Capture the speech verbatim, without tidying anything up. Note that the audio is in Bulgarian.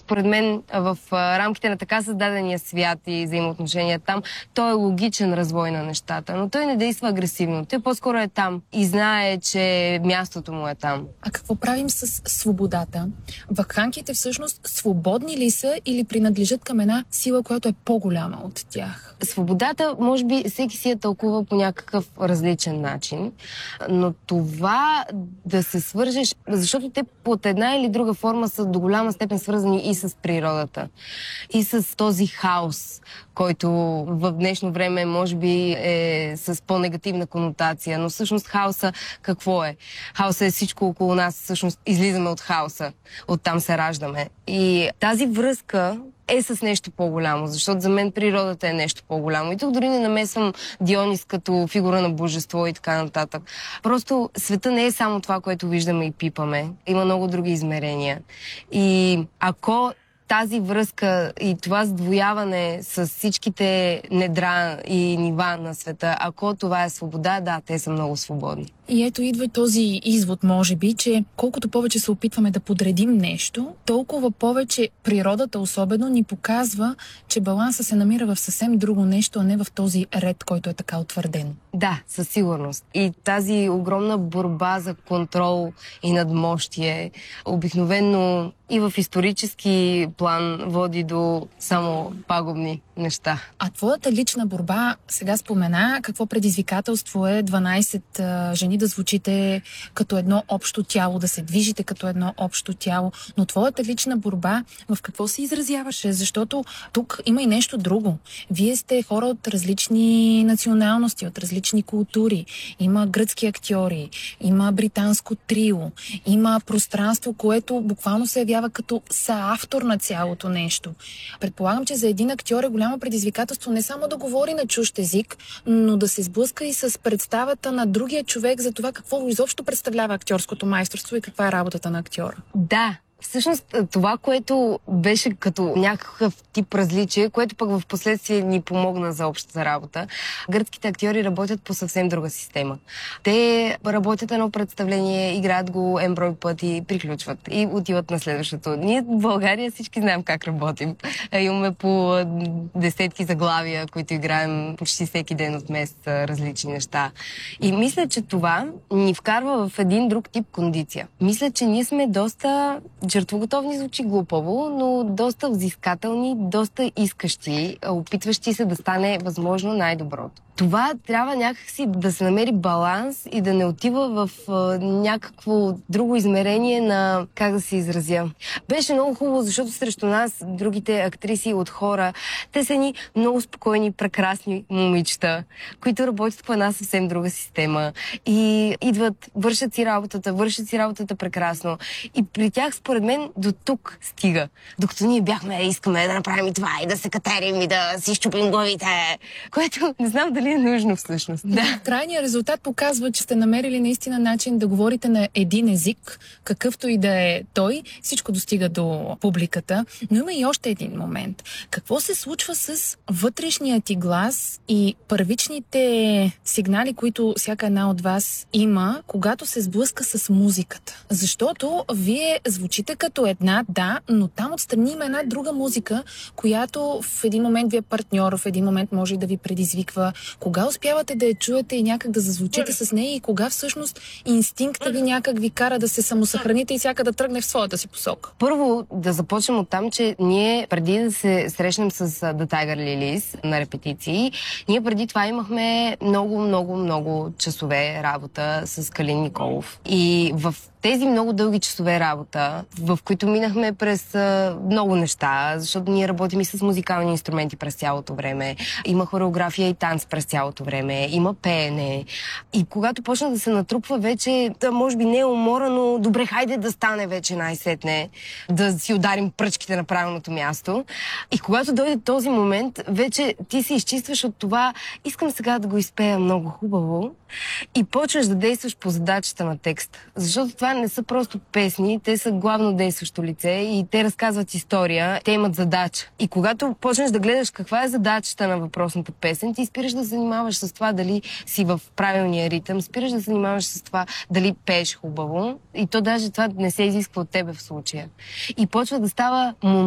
според мен в рамките на така създадения свят и взаимоотношения там, той е логичен развой на нещата, но той не действа агресивно. Той по-скоро е там и знае, че мястото му е там. А какво правим с свободата? Вакханките всъщност свободни ли са или принадлежат към една сила, която е по-голяма от тях? Свободата, може би, всеки си я тълкува по някакъв различен начин, но това да се свържеш, защото те под една или друга форма са до голяма степен свързани и с природата, и с този хаос, който в днешно време може би е с по-негативна конотация, но всъщност хаоса какво е? Хаоса е всичко около нас, всъщност излизаме от хаоса, оттам се раждаме. И тази връзка е с нещо по-голямо, защото за мен природата е нещо по-голямо. И тук дори не намесвам Дионис като фигура на божество и така нататък. Просто света не е само това, което виждаме и пипаме. Има много други измерения. И ако тази връзка и това сдвояване с всичките недра и нива на света, ако това е свобода, да, те са много свободни. И ето идва този извод, може би, че колкото повече се опитваме да подредим нещо, толкова повече природата особено ни показва, че баланса се намира в съвсем друго нещо, а не в този ред, който е така утвърден. Да, със сигурност. И тази огромна борба за контрол и надмощие обикновено и в исторически план води до само пагубни неща. А твоята лична борба, сега спомена, какво предизвикателство е дванайсет а, жени да звучите като едно общо тяло, да се движите като едно общо тяло, но твоята лична борба в какво се изразяваше? Защото тук има и нещо друго. Вие сте хора от различни националности, от различни култури. Има гръцки актьори, има британско трио, има пространство, което буквално се явява като съавтор на цялото нещо. Предполагам, че за един актьор е голямо предизвикателство не само да говори на чужд език, но да се сблъска и с представата на другия човек за това какво изобщо представлява актьорското майсторство и каква е работата на актьора. Да. Всъщност това, което беше като някакъв тип различие, което пък в последствие ни помогна за общата работа, гръцките актьори работят по съвсем друга система. Те работят едно представление, играят го ен брой пъти, приключват и отиват на следващото. Ние в България всички знаем как работим. Имаме по десетки заглавия, които играем почти всеки ден от месеца, различни неща. И мисля, че това ни вкарва в един друг тип кондиция. Мисля, че ние сме доста жертвоготовни, звучи глупаво, но доста взискателни, доста искащи, опитващи се да стане възможно най-доброто. Това трябва някакси да се намери баланс и да не отива в а, някакво друго измерение на, как да се изразя. Беше много хубаво, защото срещу нас, другите актриси от хора, те са ни много спокойни, прекрасни момичета, които работят по една съвсем друга система и идват, вършат си работата, вършат си работата прекрасно. И при тях, според мен, до тук стига. Докато ние бяхме, искаме да направим и това, и да се катерим, и да си щупим главите, което не знам дали е нужно всъщност. Да. Крайният резултат показва, че сте намерили наистина начин да говорите на един език, какъвто и да е той. Всичко достига до публиката. Но има и още един момент. Какво се случва с вътрешния ти глас и първичните сигнали, които всяка една от вас има, когато се сблъска с музиката? Защото вие звучите като една, да, но там отстрани има една друга музика, която в един момент ви е партньор, в един момент може да ви предизвиква. Кога успявате да я чуете и някак да зазвучите с нея и кога всъщност инстинкта ви някак ви кара да се самосъхраните и всяка да тръгне в своята си посока? Първо да започнем от там, че ние преди да се срещнем с The Tiger Lilies на репетиции, ние преди това имахме много, много, много часове работа с Калин Николов. И в тези много дълги часове работа, в които минахме през а, много неща, защото ние работим и с музикални инструменти през цялото време. Има хореография и танц през цялото време. Има пеене. И когато почна да се натрупва вече, да, може би не е умора, но добре, хайде да стане вече най-сетне, да си ударим пръчките на правилното място. И когато дойде този момент, вече ти се изчистваш от това, искам сега да го изпея много хубаво и почваш да действаш по задачата на текста. Защото това не са просто песни, те са главно действащо лице и те разказват история, те имат задача. И когато почнеш да гледаш каква е задачата на въпросната песен, ти спираш да се занимаваш с това дали си в правилния ритъм, спираш да се занимаваш с това дали пееш хубаво и то даже това не се изисква от тебе в случая. И почва да става